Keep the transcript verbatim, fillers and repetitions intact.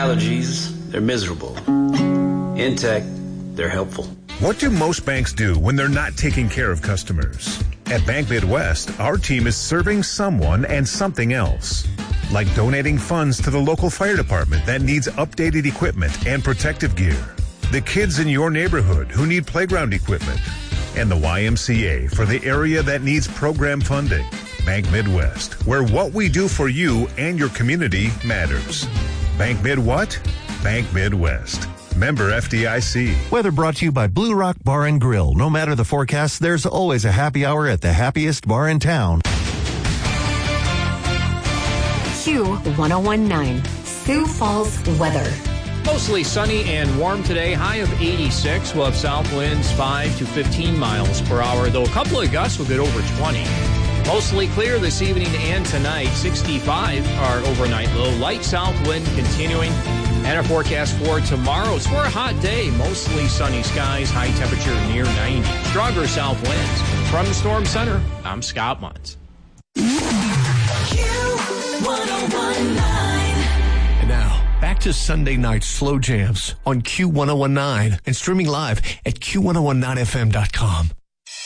allergies, they're miserable. In tech, they're helpful. What do most banks do when they're not taking care of customers? At Bank Midwest, our team is serving someone and something else. Like donating funds to the local fire department that needs updated equipment and protective gear. The kids in your neighborhood who need playground equipment. And the Y M C A for the area that needs program funding. Bank Midwest, where what we do for you and your community matters. Bank Mid what? Bank Midwest. Member F D I C. Weather brought to you by Blue Rock Bar and Grill. No matter the forecast, there's always a happy hour at the happiest bar in town. Q one oh one point nine, Sioux Falls weather. Mostly sunny and warm today, high of eighty-six. We'll have south winds five to fifteen miles per hour, though a couple of gusts will get over twenty. Mostly clear this evening and tonight, sixty-five our overnight low. Light south wind continuing. And our forecast for tomorrow is for a hot day. Mostly sunny skies, high temperature near ninety. Stronger south winds. From the Storm Center, I'm Scott Munz. Q one oh one point nine. And now, back to Sunday night slow jams on Q one oh one point nine and streaming live at Q one oh one nine F M dot com.